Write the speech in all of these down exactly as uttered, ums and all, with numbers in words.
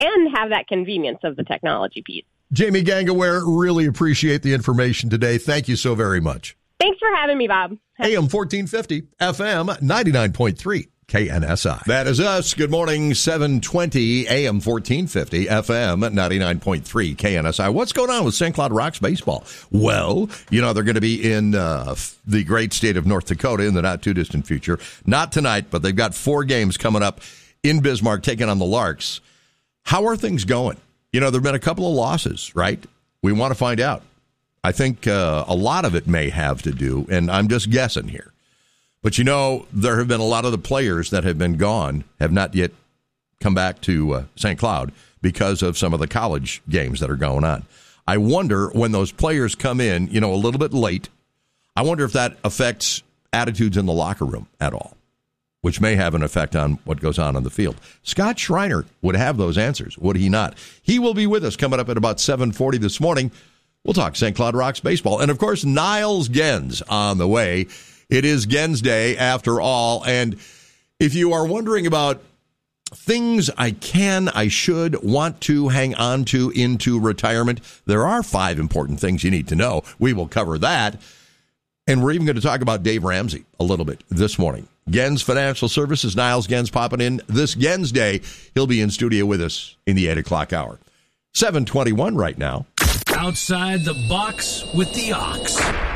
and have that convenience of the technology piece. Jamie Gangaware, really appreciate the information today. Thank you so very much. Thanks for having me, Bob. A M fourteen fifty, F M ninety-nine point three, K N S I. That is us. Good morning, seven twenty, A M fourteen fifty, F M ninety-nine point three, K N S I. What's going on with Saint Cloud Rocks baseball? Well, you know, they're going to be in uh, the great state of North Dakota in the not-too-distant future. Not tonight, but they've got four games coming up in Bismarck taking on the Larks. How are things going? You know, there have been a couple of losses, right? We want to find out. I think uh, a lot of it may have to do, and I'm just guessing here, but you know, there have been a lot of the players that have been gone, have not yet come back to uh, Saint Cloud because of some of the college games that are going on. I wonder when those players come in, you know, a little bit late, I wonder if that affects attitudes in the locker room at all, which may have an effect on what goes on on the field. Scott Schreiner would have those answers, would he not? He will be with us coming up at about seven forty this morning. We'll talk Saint Cloud Rocks baseball. And, of course, Niles Gens on the way. It is Gens Day, after all. And if you are wondering about things I can, I should, want to hang on to into retirement, there are five important things you need to know. We will cover that. And we're even going to talk about Dave Ramsey a little bit this morning. Gens Financial Services, Niles Gens popping in this Gens Day. He'll be in studio with us in the eight o'clock hour. seven twenty-one right now. Outside the box with the Ox.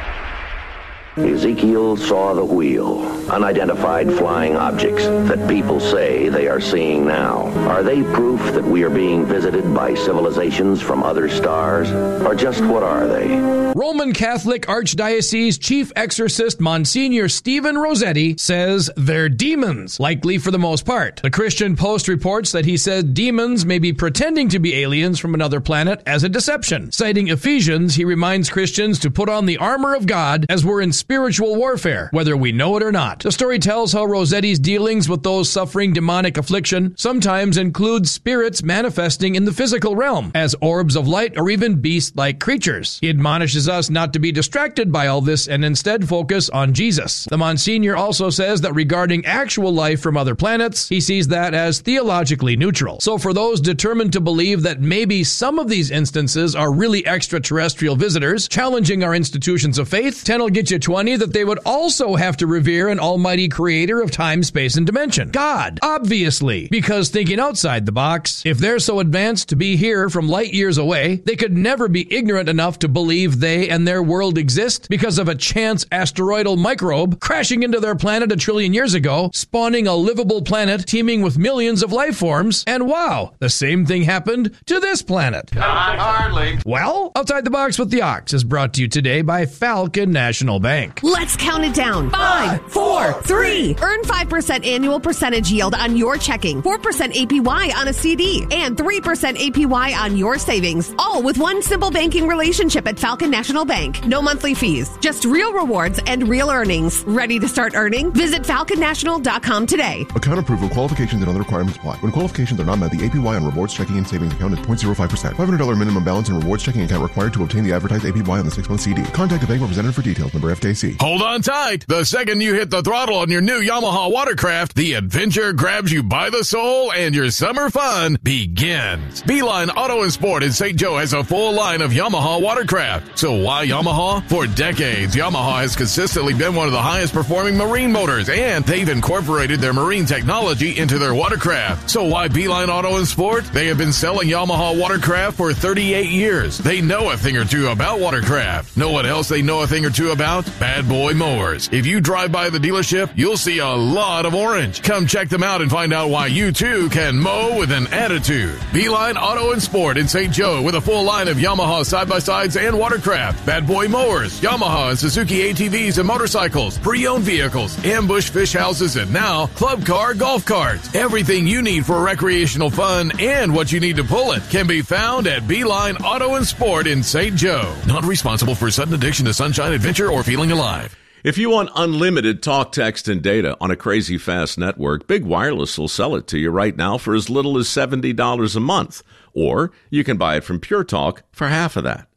Ezekiel saw the wheel, unidentified flying objects that people say they are seeing now. Are they proof that we are being visited by civilizations from other stars? Or just what are they? Roman Catholic Archdiocese Chief Exorcist Monsignor Stephen Rossetti says they're demons, likely for the most part. The Christian Post reports that he said demons may be pretending to be aliens from another planet as a deception. Citing Ephesians, he reminds Christians to put on the armor of God as we're in spiritual warfare, whether we know it or not. The story tells how Rossetti's dealings with those suffering demonic affliction sometimes include spirits manifesting in the physical realm as orbs of light or even beast-like creatures. He admonishes us not to be distracted by all this and instead focus on Jesus. The Monsignor also says that regarding actual life from other planets, he sees that as theologically neutral. So for those determined to believe that maybe some of these instances are really extraterrestrial visitors challenging our institutions of faith, ten will get you twenty that they would also have to revere an almighty creator of time, space, and dimension. God, obviously, because thinking outside the box, if they're so advanced to be here from light years away, they could never be ignorant enough to believe they and their world exist because of a chance asteroidal microbe crashing into their planet a trillion years ago, spawning a livable planet teeming with millions of life forms, and wow, the same thing happened to this planet. Not hardly. Well, Outside the Box with the Ox is brought to you today by Falcon National Bank. Let's count it down. Five, four, three. Earn five percent annual percentage yield on your checking, four percent A P Y on a C D, and three percent A P Y on your savings. All with one simple banking relationship at Falcon National Bank. No monthly fees, just real rewards and real earnings. Ready to start earning? Visit falcon national dot com today. Account approval, qualifications, and other requirements apply. When qualifications are not met, the A P Y on rewards checking and savings account is zero point zero five percent. five hundred dollars minimum balance and rewards checking account required to obtain the advertised A P Y on the six-month C D. Contact a bank representative for details. Member F D I C. Hold on tight. The second you hit the throttle on your new Yamaha watercraft, the adventure grabs you by the soul and your summer fun begins. Beeline Auto and Sport in Saint Joe has a full line of Yamaha watercraft. So why Yamaha? For decades, Yamaha has consistently been one of the highest performing marine motors, and they've incorporated their marine technology into their watercraft. So why Beeline Auto and Sport? They have been selling Yamaha watercraft for thirty-eight years. They know a thing or two about watercraft. Know what else they know a thing or two about? Bad Boy Mowers. If you drive by the dealership, you'll see a lot of orange. Come check them out and find out why you too can mow with an attitude. Beeline Auto and Sport in Saint Joe with a full line of Yamaha side-by-sides and watercraft, Bad Boy Mowers, Yamaha and Suzuki A T Vs and motorcycles, pre-owned vehicles, ambush fish houses, and now club car golf carts. Everything you need for recreational fun and what you need to pull it can be found at Beeline Auto and Sport in Saint Joe. Not responsible for sudden addiction to sunshine, adventure, or feeling alive. If you want unlimited talk, text, and data on a crazy fast network, Big Wireless will sell it to you right now for as little as seventy dollars a month. Or you can buy it from Pure Talk for half of that.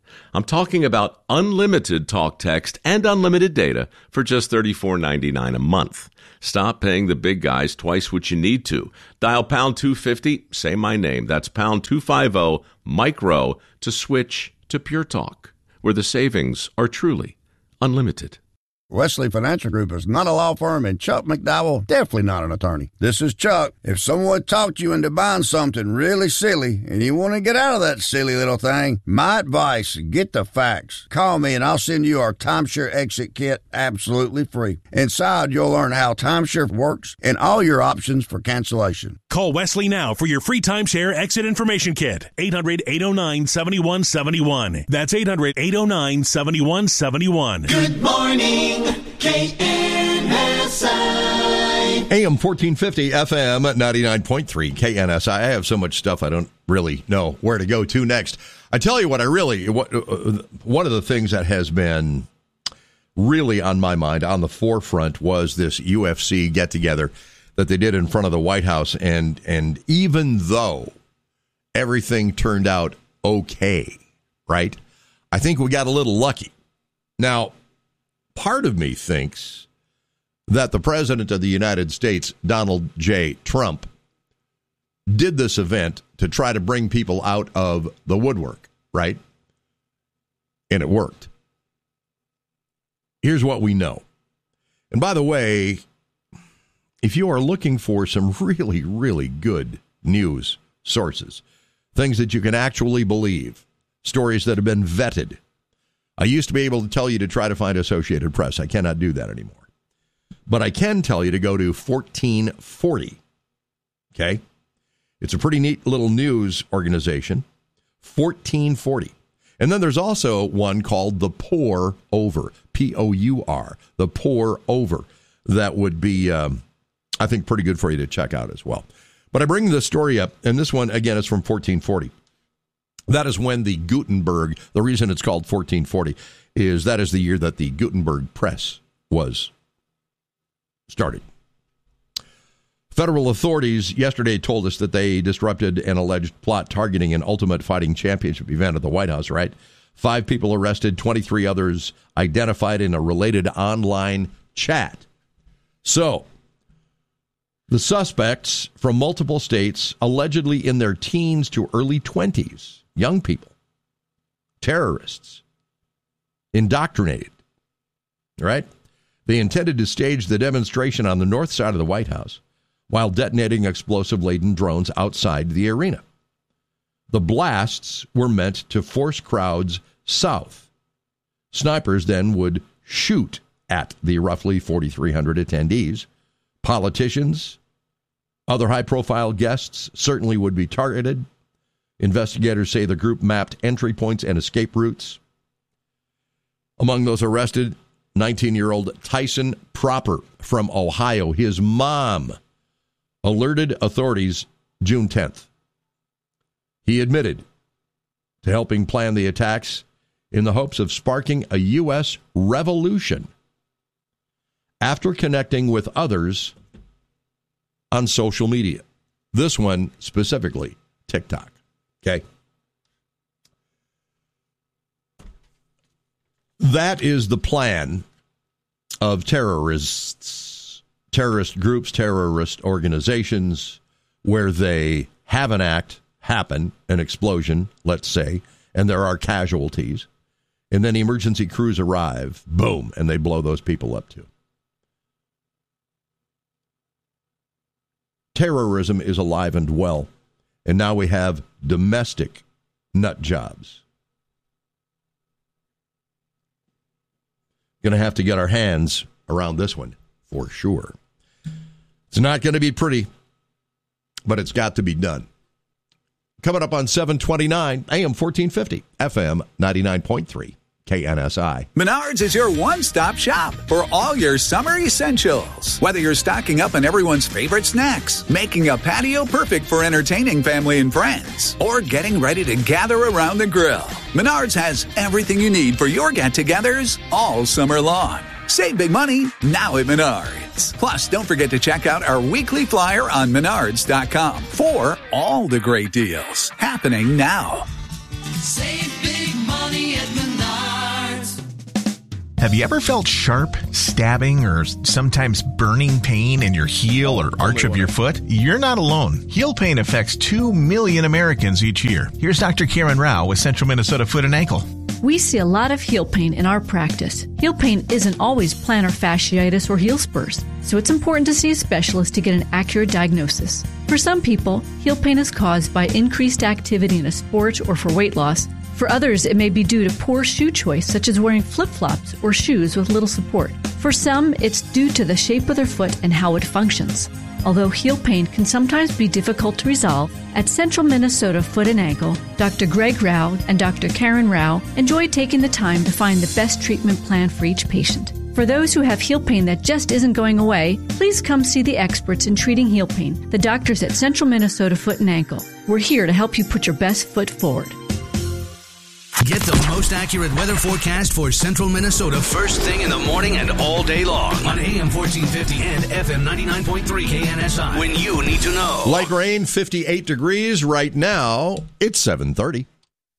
I'm talking about unlimited talk, text, and unlimited data for just thirty-four ninety-nine a month. Stop paying the big guys twice what you need to. Dial pound two fifty, say my name. That's pound two fifty, micro, to switch to Pure Talk, where the savings are truly unlimited. Wesley Financial Group is not a law firm, and Chuck McDowell definitely not an attorney. This is Chuck. If someone talked you into buying something really silly and you want to get out of that silly little thing, my advice, get the facts. Call me and I'll send you our timeshare exit kit absolutely free. Inside, you'll learn how timeshare works and all your options for cancellation. Call Wesley now for your free timeshare exit information kit. eight hundred, eight oh nine, seven one seven one. That's eight hundred, eight oh nine, seven one seven one. Good morning. K N S I A M fourteen fifty, F M ninety-nine point three, K N S I. I have so much stuff I don't really know where to go to next. I tell you what, I really, what, uh, one of the things that has been really on my mind, on the forefront, was this U F C get-together that they did in front of the White House. And, and even though everything turned out okay, right, I think we got a little lucky. Now, part of me thinks that the President of the United States, Donald J. Trump, did this event to try to bring people out of the woodwork, right? And it worked. Here's what we know. And by the way, if you are looking for some really, really good news sources, things that you can actually believe, stories that have been vetted, I used to be able to tell you to try to find Associated Press. I cannot do that anymore. But I can tell you to go to fourteen forty. Okay? It's a pretty neat little news organization. fourteen forty. And then there's also one called The Pour Over. P O U R. The Pour Over. That would be, um, I think, pretty good for you to check out as well. But I bring the story up, and this one, again, is from fourteen forty. That is when the Gutenberg, the reason it's called fourteen forty, is that is the year that the Gutenberg Press was started. Federal authorities yesterday told us that they disrupted an alleged plot targeting an Ultimate Fighting Championship event at the White House, right? Five people arrested, twenty-three others identified in a related online chat. So, the suspects from multiple states, allegedly in their teens to early twenties, young people, terrorists, indoctrinated, right? They intended to stage the demonstration on the north side of the White House while detonating explosive-laden drones outside the arena. The blasts were meant to force crowds south. Snipers then would shoot at the roughly forty-three hundred attendees. Politicians, other high-profile guests certainly would be targeted. Investigators say the group mapped entry points and escape routes. Among those arrested, nineteen-year-old Tyson Proper from Ohio. His mom alerted authorities June tenth. He admitted to helping plan the attacks in the hopes of sparking a U S revolution after connecting with others on social media. This one specifically, TikTok. Okay? That is the plan of terrorists, terrorist groups, terrorist organizations, where they have an act happen, an explosion, let's say, and there are casualties, and then emergency crews arrive, boom, and they blow those people up too. Terrorism is alive and well, and now we have domestic nut jobs. Going to have to get our hands around this one for sure. It's not going to be pretty, but it's got to be done. Coming up on seven twenty-nine, A M fourteen fifty, F M ninety-nine point three. K N S I. Menards is your one-stop shop for all your summer essentials. Whether you're stocking up on everyone's favorite snacks, making a patio perfect for entertaining family and friends, or getting ready to gather around the grill, Menards has everything you need for your get-togethers all summer long. Save big money now at Menards. Plus, don't forget to check out our weekly flyer on menards dot com for all the great deals happening now. Save big money at Have you ever felt sharp, stabbing, or sometimes burning pain in your heel or arch of your foot? You're not alone. Heel pain affects two million Americans each year. Here's Doctor Karen Rao with Central Minnesota Foot and Ankle. We see a lot of heel pain in our practice. Heel pain isn't always plantar fasciitis or heel spurs, so it's important to see a specialist to get an accurate diagnosis. For some people, heel pain is caused by increased activity in a sport or for weight loss. For others, it may be due to poor shoe choice, such as wearing flip-flops or shoes with little support. For some, it's due to the shape of their foot and how it functions. Although heel pain can sometimes be difficult to resolve, at Central Minnesota Foot and Ankle, Doctor Greg Rao and Doctor Karen Rao enjoy taking the time to find the best treatment plan for each patient. For those who have heel pain that just isn't going away, please come see the experts in treating heel pain, the doctors at Central Minnesota Foot and Ankle. We're here to help you put your best foot forward. Get the most accurate weather forecast for Central Minnesota first thing in the morning and all day long on A M fourteen fifty and F M ninety-nine point three K N S I. When you need to know. Light rain, fifty-eight degrees right now. It's seven thirty.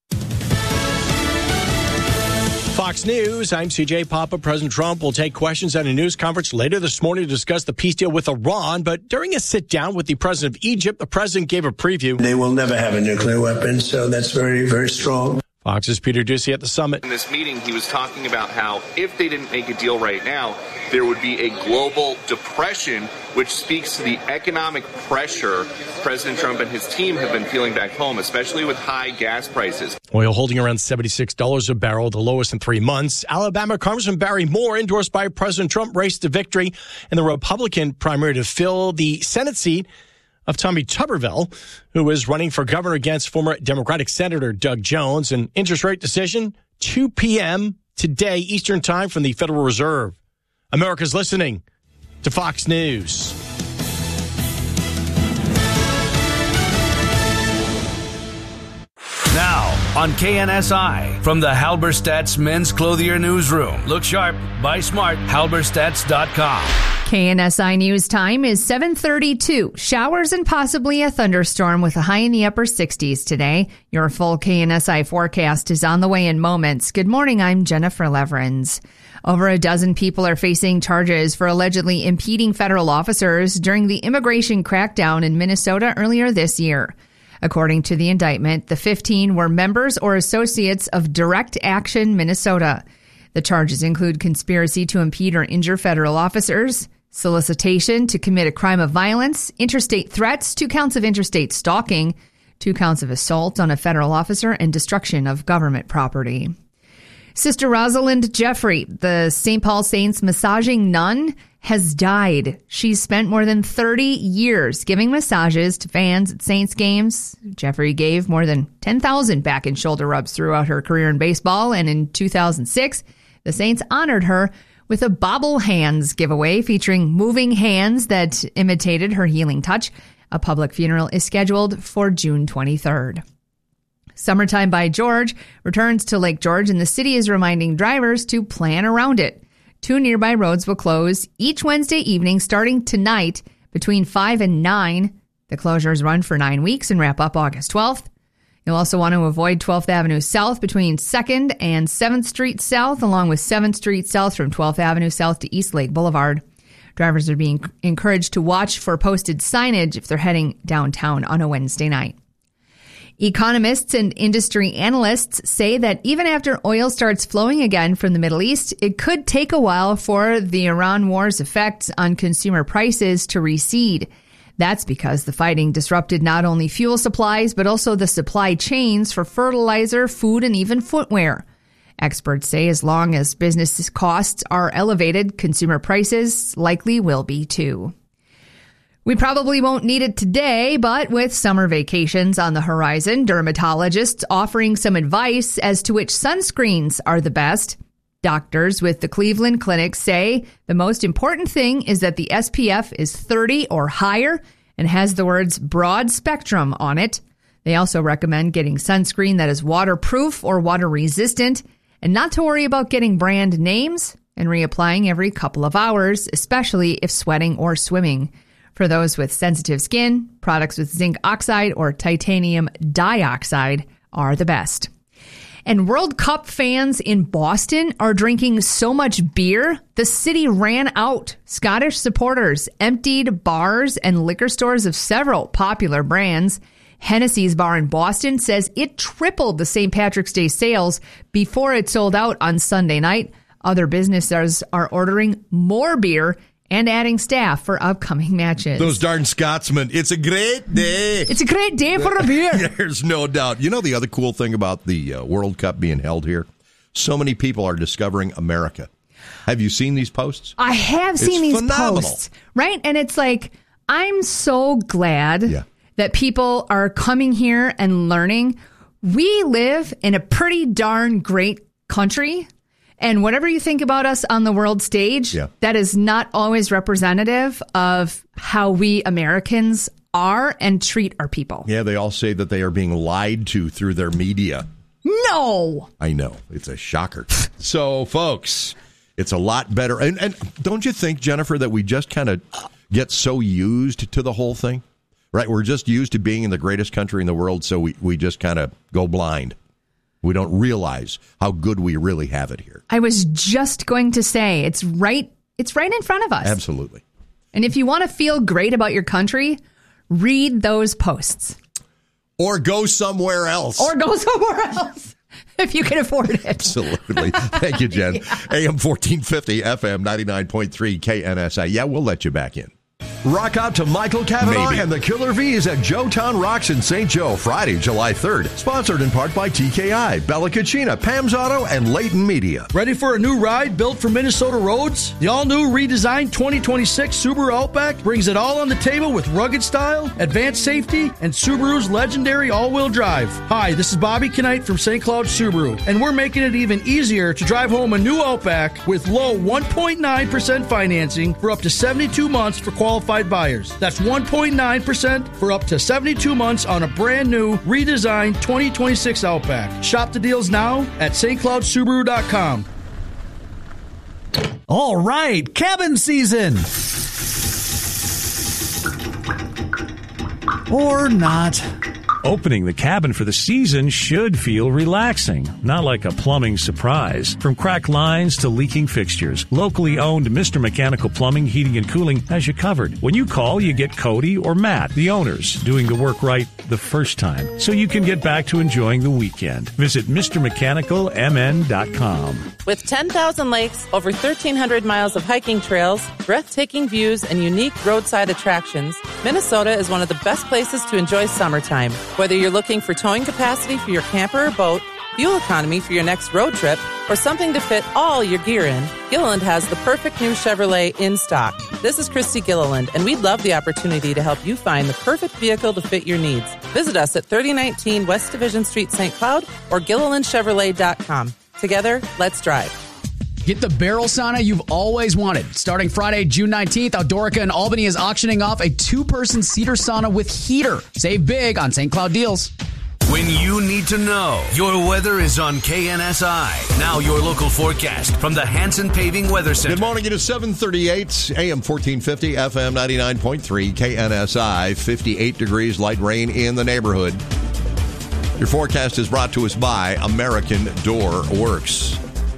Fox News, I'm C J Papa. President Trump will take questions at a news conference later this morning to discuss the peace deal with Iran. But during a sit-down with the president of Egypt, the president gave a preview. They will never have a nuclear weapon, so that's very, very strong. Fox's Peter Doocy at the summit. In this meeting, he was talking about how if they didn't make a deal right now, there would be a global depression, which speaks to the economic pressure President Trump and his team have been feeling back home, especially with high gas prices. Oil holding around seventy-six dollars a barrel, the lowest in three months. Alabama Congressman Barry Moore, endorsed by President Trump, raced to victory in the Republican primary to fill the Senate seat of Tommy Tuberville, who is running for governor against former Democratic Senator Doug Jones. An interest rate decision, two p.m. today, Eastern Time, from the Federal Reserve. America's listening to Fox News. Now, on K N S I, from the Halberstadt's Men's Clothier Newsroom. Look sharp, buy smart, halberstadts dot com. K N S I News Time is seven thirty-two. Showers and possibly a thunderstorm with a high in the upper sixties today. Your full K N S I forecast is on the way in moments. Good morning, I'm Jennifer Leverins. Over a dozen people are facing charges for allegedly impeding federal officers during the immigration crackdown in Minnesota earlier this year. According to the indictment, the fifteen were members or associates of Direct Action Minnesota. The charges include conspiracy to impede or injure federal officers, solicitation to commit a crime of violence, interstate threats, two counts of interstate stalking, two counts of assault on a federal officer, and destruction of government property. Sister Rosalind Jeffrey, the Saint Paul Saints massaging nun, has died. She's spent more than thirty years giving massages to fans at Saints games. Jeffrey gave more than ten thousand back and shoulder rubs throughout her career in baseball, and in two thousand six, the Saints honored her with a Bobble Hands giveaway featuring moving hands that imitated her healing touch. A public funeral is scheduled for June twenty-third. Summertime by George returns to Lake George, and the city is reminding drivers to plan around it. Two nearby roads will close each Wednesday evening starting tonight between five and nine. The closures run for nine weeks and wrap up August twelfth. You'll also want to avoid twelfth Avenue South between second and seventh Street South, along with seventh Street South from twelfth Avenue South to East Lake Boulevard. Drivers are being encouraged to watch for posted signage if they're heading downtown on a Wednesday night. Economists and industry analysts say that even after oil starts flowing again from the Middle East, it could take a while for the Iran war's effects on consumer prices to recede. That's because the fighting disrupted not only fuel supplies, but also the supply chains for fertilizer, food, and even footwear. Experts say as long as business costs are elevated, consumer prices likely will be too. We probably won't need it today, but with summer vacations on the horizon, dermatologists offering some advice as to which sunscreens are the best. Doctors with the Cleveland Clinic say the most important thing is that the S P F is thirty or higher and has the words broad spectrum on it. They also recommend getting sunscreen that is waterproof or water resistant and not to worry about getting brand names and reapplying every couple of hours, especially if sweating or swimming. For those with sensitive skin, products with zinc oxide or titanium dioxide are the best. And World Cup fans in Boston are drinking so much beer, the city ran out. Scottish supporters emptied bars and liquor stores of several popular brands. Hennessy's bar in Boston says it tripled the Saint Patrick's Day sales before it sold out on Sunday night. Other businesses are ordering more beer and adding staff for upcoming matches. Those darn Scotsmen. It's a great day. It's a great day for a beer. There's no doubt. You know the other cool thing about the uh, World Cup being held here? So many people are discovering America. Have you seen these posts? I have seen it's these phenomenal. posts. Right? And it's like, I'm so glad yeah. that people are coming here and learning. We live in a pretty darn great country. And whatever you think about us on the world stage, yeah. that is not always representative of how we Americans are and treat our people. Yeah, they all say that they are being lied to through their media. No! I know. It's a shocker. So, folks, it's a lot better. And, and don't you think, Jennifer, that we just kind of get so used to the whole thing? Right? We're just used to being in the greatest country in the world, so we, we just kind of go blind. We don't realize how good we really have it here. I was just going to say, it's right it's right in front of us. Absolutely. And if you want to feel great about your country, read those posts. Or go somewhere else. Or go somewhere else, if you can afford it. Absolutely. Thank you, Jen. yeah. A M fourteen fifty, F M ninety-nine point three, K N S I. Yeah, we'll let you back in. Rock out to Michael Cavanaugh Maybe. and the Killer V's at Joetown Rocks in Saint Joe, Friday, July third. Sponsored in part by T K I, Bella Cucina, Pam's Auto, and Leighton Media. Ready for a new ride built for Minnesota roads? The all-new redesigned twenty twenty-six Subaru Outback brings it all on the table with rugged style, advanced safety, and Subaru's legendary all-wheel drive. Hi, this is Bobby Knight from Saint Cloud Subaru, and we're making it even easier to drive home a new Outback with low one point nine percent financing for up to seventy-two months for qualified buyers. That's one point nine percent for up to seventy-two months on a brand new, redesigned twenty twenty-six Outback. Shop the deals now at S T Cloud Subaru dot com. All right, cabin season. Or not. Opening the cabin for the season should feel relaxing, not like a plumbing surprise. From cracked lines to leaking fixtures, locally owned Mister Mechanical Plumbing, Heating, and Cooling has you covered. When you call, you get Cody or Matt, the owners, doing the work right the first time, so you can get back to enjoying the weekend. Visit Mr Mechanical M N dot com. With ten thousand lakes, over thirteen hundred miles of hiking trails, breathtaking views, and unique roadside attractions, Minnesota is one of the best places to enjoy summertime. Whether you're looking for towing capacity for your camper or boat, fuel economy for your next road trip, or something to fit all your gear in, Gilliland has the perfect new Chevrolet in stock. This is Christy Gilliland, and we'd love the opportunity to help you find the perfect vehicle to fit your needs. Visit us at thirty nineteen West Division Street, Saint Cloud, or Gilliland Chevrolet dot com. Together, let's drive. Get the barrel sauna you've always wanted. Starting Friday, June nineteenth, Outdoorica in Albany is auctioning off a two-person cedar sauna with heater. Save big on Saint Cloud deals. When you need to know, your weather is on K N S I. Now your local forecast from the Hanson Paving Weather Center. Good morning. It is seven thirty-eight, A M fourteen fifty, F M ninety-nine point three, K N S I. fifty-eight degrees, light rain in the neighborhood. Your forecast is brought to us by American Door Works.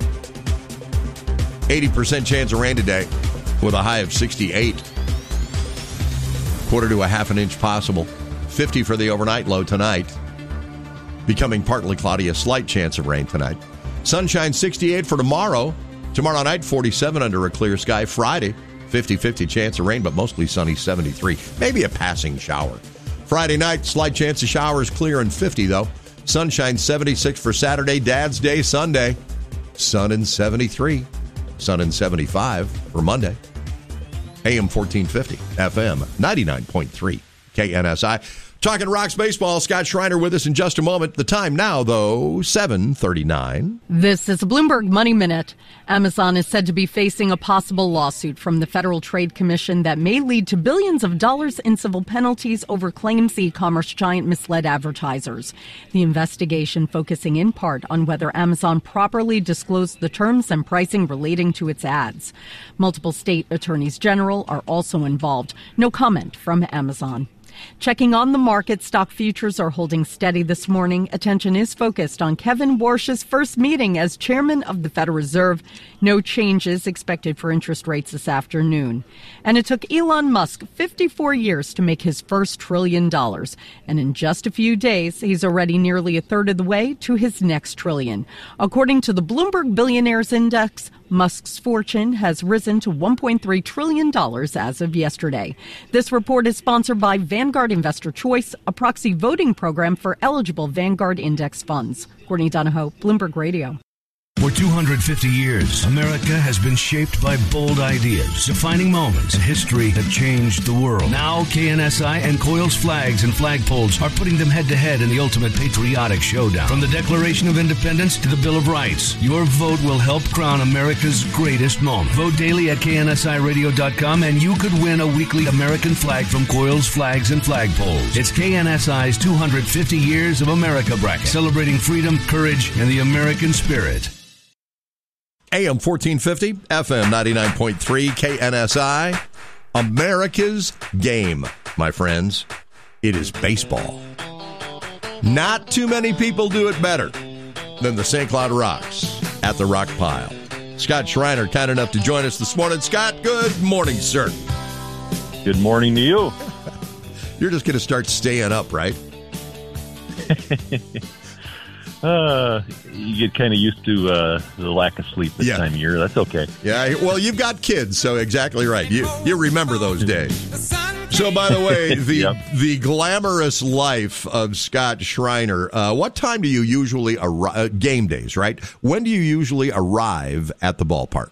eighty percent chance of rain today with a high of sixty-eight. Quarter to a half an inch possible. fifty for the overnight low tonight. Becoming partly cloudy, a slight chance of rain tonight. Sunshine sixty-eight for tomorrow. Tomorrow night, forty-seven under a clear sky. Friday, fifty-fifty chance of rain, but mostly sunny, seventy-three. Maybe a passing shower. Friday night, slight chance of showers, clear and fifty, though. Sunshine seventy-six for Saturday. Dad's Day, Sunday. Sun and seventy-three. Sun and seventy-five for Monday. A M fourteen fifty, F M ninety-nine point three, K N S I. Talking Rocks baseball, Scott Schreiner with us in just a moment. The time now, though, seven thirty-nine. This is a Bloomberg Money Minute. Amazon is said to be facing a possible lawsuit from the Federal Trade Commission that may lead to billions of dollars in civil penalties over claims the e-commerce giant misled advertisers. The investigation focusing in part on whether Amazon properly disclosed the terms and pricing relating to its ads. Multiple state attorneys general are also involved. No comment from Amazon. Checking on the market, stock futures are holding steady this morning. Attention is focused on Kevin Warsh's first meeting as chairman of the Federal Reserve. No changes expected for interest rates this afternoon. And it took Elon Musk fifty-four years to make his first trillion dollars. And in just a few days, he's already nearly a third of the way to his next trillion. According to the Bloomberg Billionaires Index, Musk's fortune has risen to one point three trillion dollars as of yesterday. This report is sponsored by Vanguard Investor Choice, a proxy voting program for eligible Vanguard Index funds. Courtney Donahoe, Bloomberg Radio. For two hundred fifty years, America has been shaped by bold ideas, defining moments in history that changed the world. Now, K N S I and Coils Flags and Flagpoles are putting them head-to-head in the ultimate patriotic showdown. From the Declaration of Independence to the Bill of Rights, your vote will help crown America's greatest moment. Vote daily at K N S I radio dot com and you could win a weekly American flag from Coils Flags and Flagpoles. It's K N S I's two hundred fifty Years of America bracket, celebrating freedom, courage, and the American spirit. A M fourteen fifty, F M ninety-nine point three, K N S I. America's game, my friends. It is baseball. Not too many people do it better than the Saint Cloud Rocks at the Rock Pile. Scott Schreiner, kind enough to join us this morning. Scott, good morning, sir. Good morning to you. You're just going to start staying up, right? Uh, you get kind of used to uh, the lack of sleep this yeah. time of year. That's okay. Yeah, well, you've got kids, so exactly right. You you remember those days. So, by the way, the yep. the glamorous life of Scott Schreiner. Uh, what time do you usually arrive? Uh, game days, right? When do you usually arrive at the ballpark?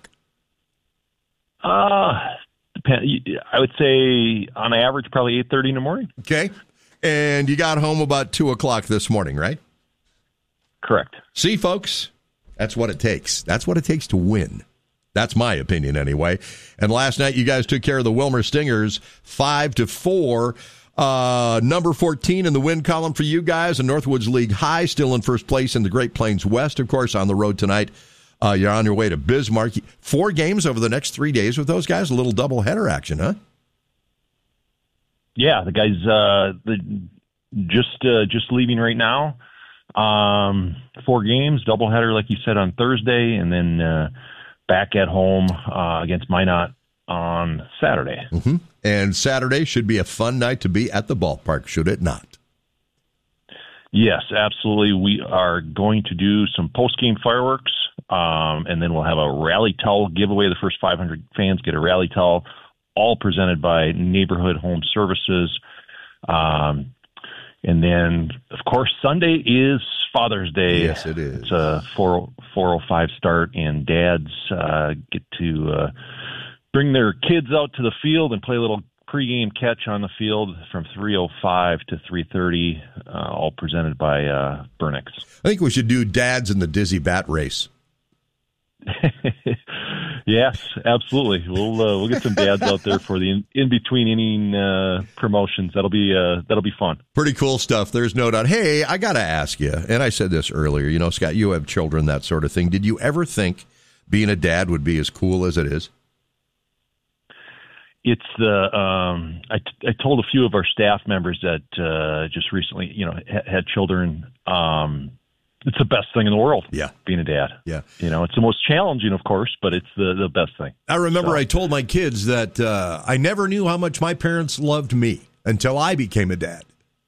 Uh, depend, I would say on average probably eight thirty in the morning. Okay, and you got home about two o'clock this morning, right? Correct. See, folks, that's what it takes. That's what it takes to win. That's my opinion, anyway. And last night, you guys took care of the Wilmer Stingers, five to four. Uh, number fourteen in the win column for you guys, and Northwoods League High still in first place in the Great Plains West. Of course, on the road tonight, uh, you're on your way to Bismarck. Four games over the next three days with those guys. A little doubleheader action, huh? Yeah, the guys uh, the, just uh, just leaving right now. Um, four games, doubleheader, like you said, on Thursday, and then uh, back at home uh, against Minot on Saturday. Mm-hmm. And Saturday should be a fun night to be at the ballpark, should it not? Yes, absolutely. We are going to do some post-game fireworks, um, and then we'll have a rally towel giveaway. The first five hundred fans get a rally towel, all presented by Neighborhood Home Services. Um And then, of course, Sunday is Father's Day. Yes, it is. It's a four oh five start, and dads uh, get to uh, bring their kids out to the field and play a little pregame catch on the field from three oh five to three thirty, uh, all presented by uh, Burnix. I think we should do dads in the Dizzy Bat Race. Yes, absolutely. We'll uh, we'll get some dads out there for the in, in between inning uh, promotions. That'll be uh, that'll be fun. Pretty cool stuff. There's no doubt. Hey, I got to ask you, and I said this earlier. You know, Scott, you have children, that sort of thing. Did you ever think being a dad would be as cool as it is? It's the um, I, t- I told a few of our staff members that uh, just recently, you know, ha- had children. Um, It's the best thing in the world, yeah. being a dad. Yeah. You know, it's the most challenging, of course, but it's the, the best thing. I remember so. I told my kids that uh, I never knew how much my parents loved me until I became a dad.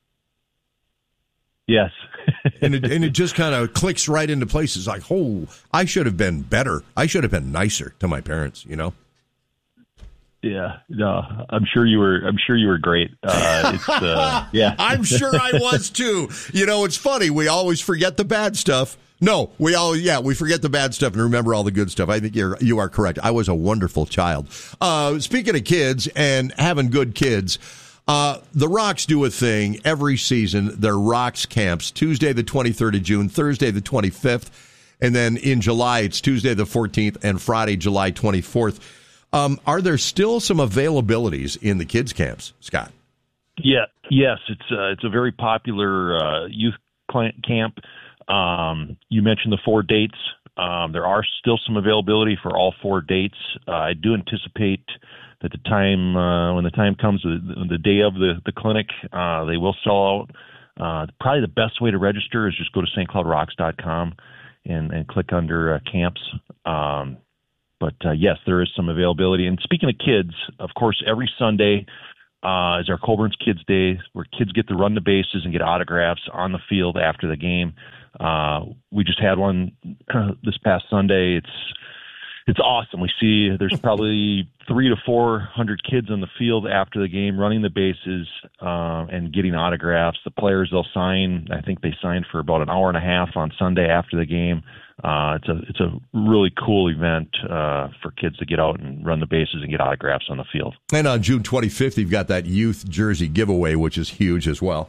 Yes. and, it, and it just kind of clicks right into place. It's like, oh, I should have been better. I should have been nicer to my parents, you know? Yeah, no, I'm sure you were. I'm sure you were great. Uh, it's, uh, yeah, I'm sure I was too. You know, it's funny. We always forget the bad stuff. No, we all, yeah, we forget the bad stuff and remember all the good stuff. I think you're, you are correct. I was a wonderful child. Uh, speaking of kids and having good kids, uh, the Rocks do a thing every season. Their Rocks camps, Tuesday the twenty-third of June, Thursday the twenty-fifth, and then in July it's Tuesday the fourteenth and Friday July twenty-fourth. Um, are there still some availabilities in the kids' camps, Scott? Yeah, yes, it's uh, it's a very popular uh, youth camp. Um, you mentioned the four dates. Um, there are still some availability for all four dates. Uh, I do anticipate that the time uh, when the time comes, the, the day of the the clinic, uh, they will sell out. Uh, probably the best way to register is just go to St Cloud Rocks dot com and, and click under uh, camps. Um, but uh, yes, there is some availability. And speaking of kids, of course, every Sunday uh, is our Coburn's Kids Day, where kids get to run the bases and get autographs on the field after the game. Uh, we just had one this past Sunday. It's It's awesome. We see there's probably three to four hundred kids on the field after the game, running the bases uh, and getting autographs. The players they'll sign. I think they signed for about an hour and a half on Sunday after the game. Uh, it's a it's a really cool event uh, for kids to get out and run the bases and get autographs on the field. And on June twenty-fifth, you've got that youth jersey giveaway, which is huge as well.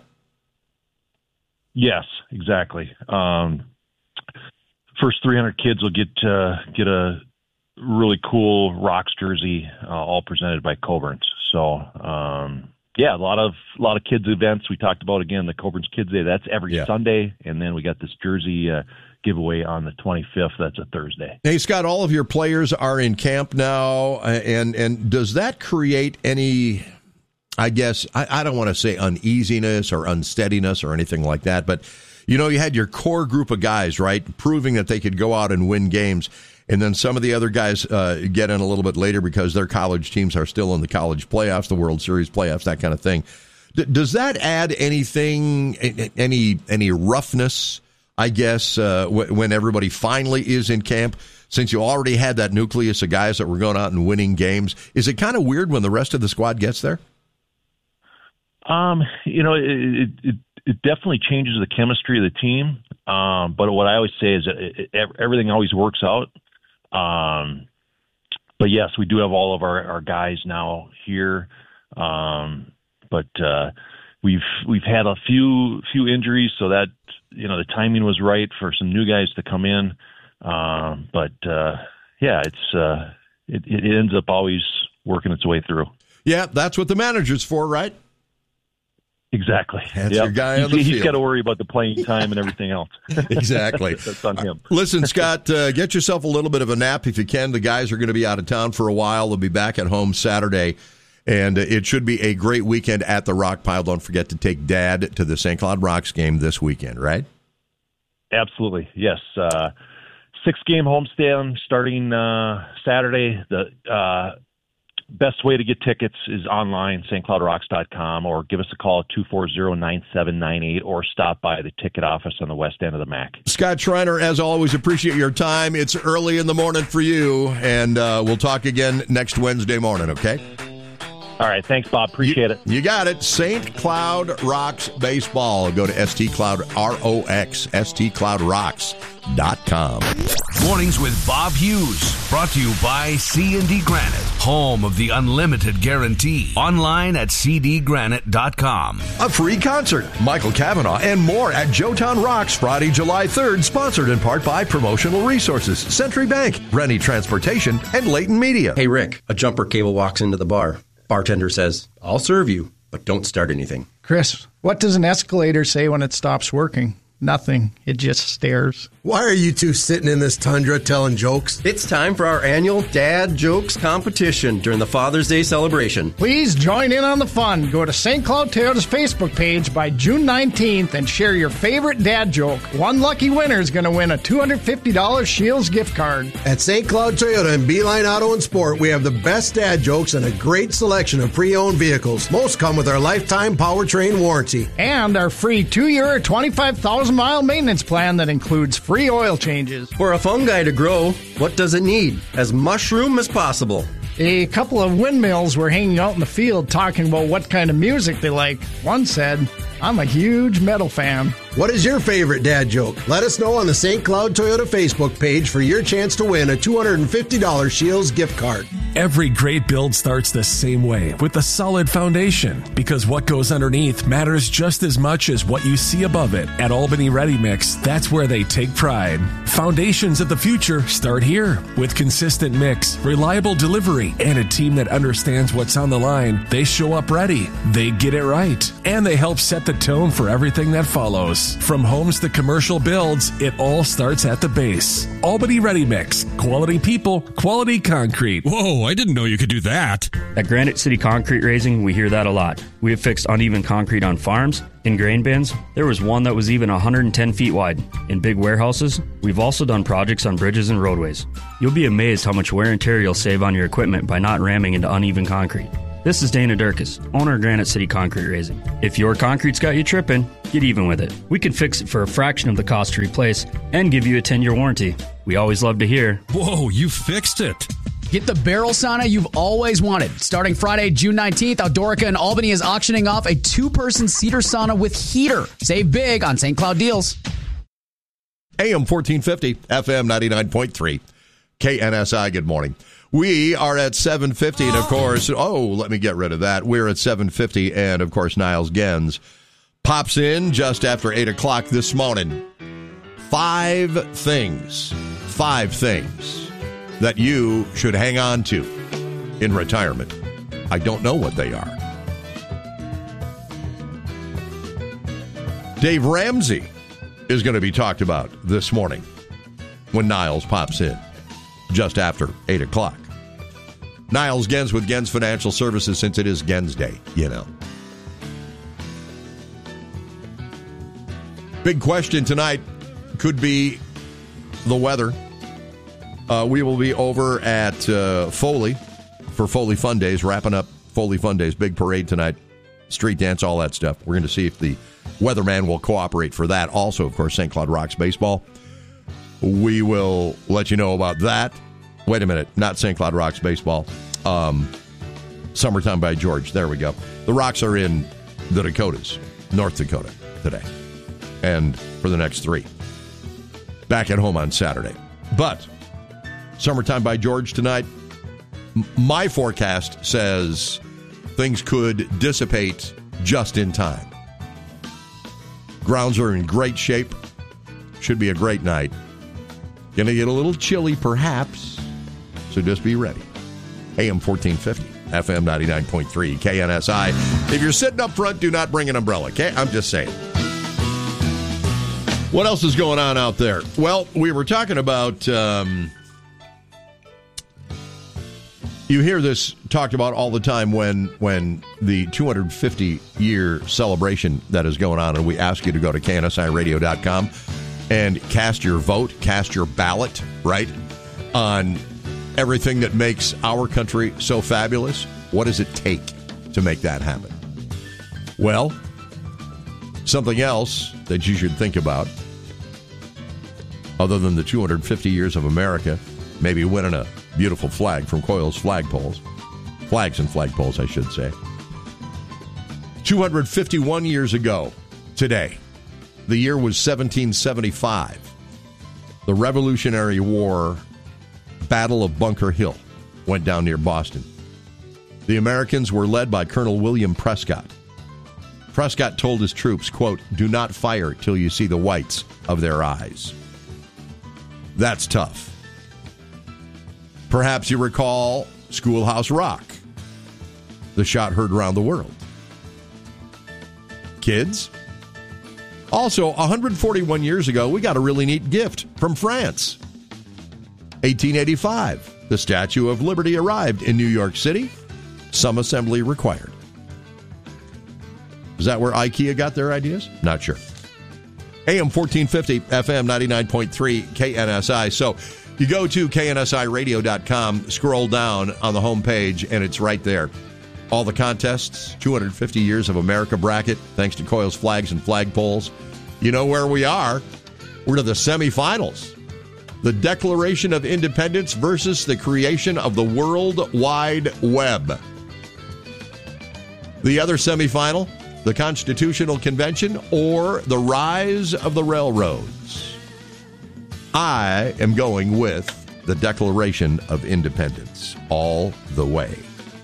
Yes, exactly. Um, first three hundred kids will get uh, get a really cool Rocks jersey, uh, all presented by Coburn's. So, um, yeah, a lot of a lot of kids events. We talked about again the Coburn's Kids Day. That's every yeah. Sunday, and then we got this jersey uh, giveaway on the twenty-fifth. That's a Thursday. Hey, Scott, all of your players are in camp now, and and does that create any? I guess I, I don't want to say uneasiness or unsteadiness or anything like that, but you know, you had your core group of guys, right, proving that they could go out and win games. And then some of the other guys uh, get in a little bit later because their college teams are still in the college playoffs, the World Series playoffs, that kind of thing. D- does that add anything, any any roughness, I guess, uh, w- when everybody finally is in camp? Since you already had that nucleus of guys that were going out and winning games, is it kind of weird when the rest of the squad gets there? Um, you know, it, it, it definitely changes the chemistry of the team. Um, but what I always say is that it, it, everything always works out. Um, but yes, we do have all of our, our guys now here. Um, but, uh, we've, we've had a few, few injuries, so that, you know, the timing was right for some new guys to come in. Um, but, uh, yeah, it's, uh, it, it ends up always working its way through. Yeah. That's what the manager's for, right? Exactly. That's yep. your guy he's, on the he's field. He's got to worry about the playing time and everything else. Exactly. That's on him. Listen, Scott, uh, get yourself a little bit of a nap if you can. The guys are going to be out of town for a while. They'll be back at home Saturday, and it should be a great weekend at the Rock Pile. Don't forget to take Dad to the Saint Cloud Rocks game this weekend, right? Absolutely. Yes. Uh, six-game homestand starting uh, Saturday. The uh best way to get tickets is online, St Cloud Rocks dot com, or give us a call at two four zero, nine seven nine eight, or stop by the ticket office on the west end of the M A C. Scott Schreiner, as always, appreciate your time. It's early in the morning for you, and uh, we'll talk again next Wednesday morning, okay? All right. Thanks, Bob. Appreciate you, it. You got it. Saint Cloud Rocks Baseball. Go to S T Cloud R O X, S T Cloud Rocks dot com. Mornings with Bob Hughes. Brought to you by C and D Granite, home of the unlimited guarantee. Online at C D granite dot com. A free concert, Michael Cavanaugh, and more at Joetown Rocks Friday, July third, sponsored in part by Promotional Resources, Century Bank, Rennie Transportation, and Leighton Media. Hey, Rick, a jumper cable walks into the bar. Bartender says, "I'll serve you, but don't start anything." Chris, what does an escalator say when it stops working? Nothing. It just stares. Why are you two sitting in this tundra telling jokes? It's time for our annual Dad Jokes competition during the Father's Day celebration. Please join in on the fun. Go to Saint Cloud Toyota's Facebook page by June nineteenth and share your favorite dad joke. One lucky winner is going to win a two hundred fifty dollars Shields gift card. At Saint Cloud Toyota and Beeline Auto and Sport, we have the best dad jokes and a great selection of pre-owned vehicles. Most come with our lifetime powertrain warranty. And our free two-year, twenty-five thousand mile maintenance plan that includes free oil changes. For a fungi to grow, what does it need? As mushroom as possible. A couple of windmills were hanging out in the field talking about what kind of music they like. One said, "I'm a huge metal fan." What is your favorite dad joke? Let us know on the Saint Cloud Toyota Facebook page for your chance to win a two hundred fifty dollars Shields gift card. Every great build starts the same way, with a solid foundation, because what goes underneath matters just as much as what you see above it. At Albany Ready Mix, that's where they take pride. Foundations of the future start here. With consistent mix, reliable delivery, and a team that understands what's on the line, they show up ready, they get it right, and they help set the tone for everything that follows. homes. From homes to commercial builds, it all starts at the base. Albany Ready Mix. Quality people, quality concrete. Whoa, I didn't know you could do that. At Granite City Concrete Raising, we hear that a lot. We have fixed uneven concrete on farms, in grain bins. There was one that was even one hundred ten feet wide. In big warehouses, we've also done projects on bridges and roadways. You'll be amazed how much wear and tear you'll save on your equipment by not ramming into uneven concrete. This is Dana Durkis, owner of Granite City Concrete Raising. If your concrete's got you tripping, get even with it. We can fix it for a fraction of the cost to replace and give you a ten-year warranty. We always love to hear, "Whoa, you fixed it." Get the barrel sauna you've always wanted. Starting Friday, June nineteenth, Outdoorica in Albany is auctioning off a two-person cedar sauna with heater. Save big on Saint Cloud deals. A M fourteen fifty, F M ninety-nine point three, K N S I, good morning. We are at seven fifty, and of course, oh, let me get rid of that. We're at seven fifty, and of course, Niles Gens pops in just after eight o'clock this morning. Five things, five things that you should hang on to in retirement. I don't know what they are. Dave Ramsey is going to be talked about this morning when Niles pops in just after eight o'clock. Niles Gens with Gens Financial Services, since it is Gens Day, you know. Big question tonight could be the weather. Uh, we will be over at uh, Foley for Foley Fun Days, wrapping up Foley Fun Days. Big parade tonight, street dance, all that stuff. We're going to see if the weatherman will cooperate for that. Also, of course, Saint Cloud Rocks baseball. We will let you know about that. Wait a minute, not Saint Cloud Rocks baseball. Um, Summertime by George. There we go. The Rocks are in the Dakotas, North Dakota today, and for the next three. Back at home on Saturday. But Summertime by George tonight. M- my forecast says things could dissipate just in time. Grounds are in great shape. Should be a great night. Going to get a little chilly, perhaps, so just be ready. A M fourteen fifty, F M ninety-nine point three, K N S I. If you're sitting up front, do not bring an umbrella, okay? I'm just saying. What else is going on out there? Well, we were talking about, um, you hear this talked about all the time when when the two hundred fifty year celebration that is going on, and we ask you to go to K N S I radio dot com and cast your vote, cast your ballot, right, on everything that makes our country so fabulous. What does it take to make that happen? Well, something else that you should think about, other than the two hundred fifty years of America, maybe winning a beautiful flag from Coyle's flagpoles. Flags and flagpoles, I should say. two hundred fifty-one years ago today, the year was seventeen seventy-five. The Revolutionary War Battle of Bunker Hill went down near Boston. The Americans were led by Colonel William Prescott. Prescott told his troops, quote, "Do not fire till you see the whites of their eyes." That's tough. Perhaps you recall Schoolhouse Rock, the shot heard around the world. Kids? Also, one hundred forty-one years ago, we got a really neat gift from France. eighteen eighty-five, the Statue of Liberty arrived in New York City. Some assembly required. Is that where IKEA got their ideas? Not sure. A M fourteen fifty, F M ninety-nine point three, K N S I. So you go to K N S I radio dot com, scroll down on the homepage, and it's right there. All the contests, two hundred fifty years of America bracket, thanks to Coyle's Flags and Flagpoles. You know where we are. We're to the semifinals. The Declaration of Independence versus the creation of the World Wide Web. The other semifinal, the Constitutional Convention or the rise of the railroads. I am going with the Declaration of Independence all the way.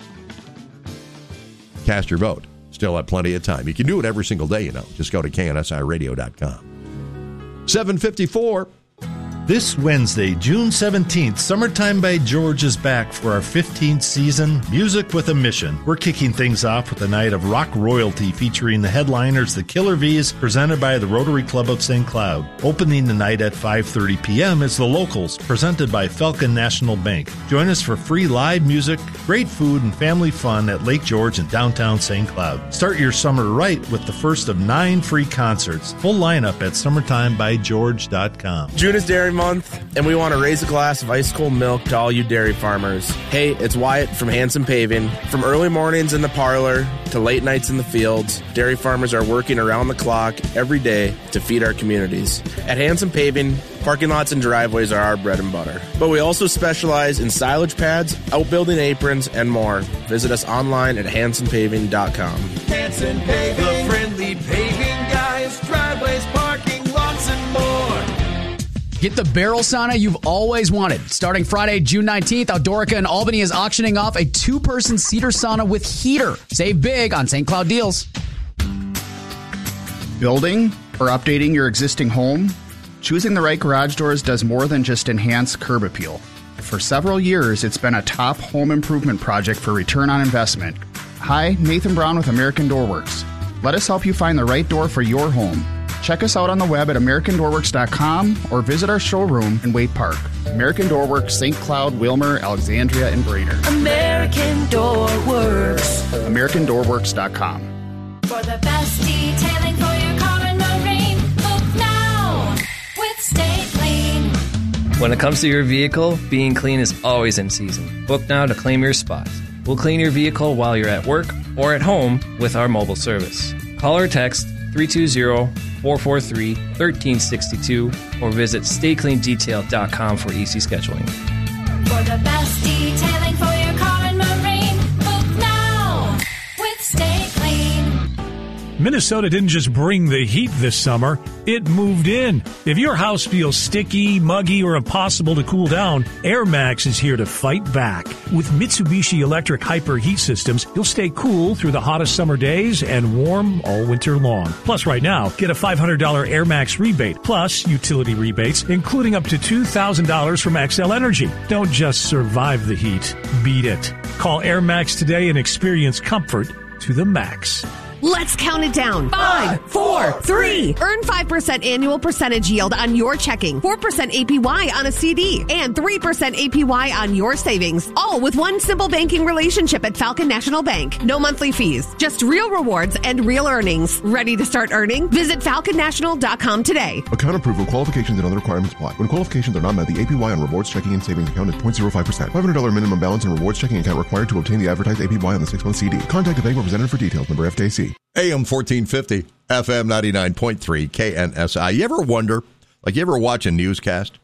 Cast your vote. Still have plenty of time. You can do it every single day, you know. Just go to K N S I radio dot com. seven fifty-four. This Wednesday, June seventeenth, Summertime by George is back for our fifteenth season, Music with a Mission. We're kicking things off with a night of rock royalty featuring the headliners, the Killer V's, presented by the Rotary Club of Saint Cloud. Opening the night at five thirty p.m. is The Locals, presented by Falcon National Bank. Join us for free live music, great food, and family fun at Lake George in downtown Saint Cloud. Start your summer right with the first of nine free concerts. Full lineup at summertime by george dot com. June is Dairy Month, and we want to raise a glass of ice cold milk to all you dairy farmers. Hey, it's Wyatt from Hanson Paving. From early mornings in the parlor to late nights in the fields, dairy farmers are working around the clock every day to feed our communities. At Hanson Paving, parking lots and driveways are our bread and butter. But we also specialize in silage pads, outbuilding aprons, and more. Visit us online at hanson paving dot com. Hanson Paving, the friendly paving guys, driveways, parking lots, and more. Get the barrel sauna you've always wanted. Starting Friday, June nineteenth, Outdoorica in Albany is auctioning off a two-person cedar sauna with heater. Save big on Saint Cloud deals. Building or updating your existing home? Choosing the right garage doors does more than just enhance curb appeal. For several years, it's been a top home improvement project for return on investment. Hi, Nathan Brown with American Door Works. Let us help you find the right door for your home. Check us out on the web at american door works dot com or visit our showroom in Waite Park. American Door Works, Saint Cloud, Wilmer, Alexandria, and Brainerd. American Door Works. american door works dot com. For the best detailing for your car and marine, book now with Stay Clean. When it comes to your vehicle, being clean is always in season. Book now to claim your spot. We'll clean your vehicle while you're at work or at home with our mobile service. Call or text three two zero, four four three, one three six two or visit stay clean detail dot com for easy scheduling. For the best detailing for your car and marine, book now with Stay Clean. Minnesota didn't just bring the heat this summer, it moved in. If your house feels sticky, muggy, or impossible to cool down, Air Max is here to fight back. With Mitsubishi Electric Hyper Heat Systems, you'll stay cool through the hottest summer days and warm all winter long. Plus, right now, get a five hundred dollars Air Max rebate, plus utility rebates, including up to two thousand dollars from X L Energy. Don't just survive the heat, beat it. Call Air Max today and experience comfort to the max. Let's count it down. Five, four, three. Earn five percent annual percentage yield on your checking, four percent A P Y on a C D, and three percent A P Y on your savings. All with one simple banking relationship at Falcon National Bank. No monthly fees, just real rewards and real earnings. Ready to start earning? Visit falcon national dot com today. Account approval, qualifications, and other requirements apply. When qualifications are not met, the A P Y on rewards checking and savings account is zero point zero five percent. five hundred dollars minimum balance and rewards checking account required to obtain the advertised A P Y on the six-month C D. Contact a bank representative for details. Number F D I C. A M fourteen fifty, F M ninety-nine point three, K N S I. You ever wonder, like you ever watch a newscast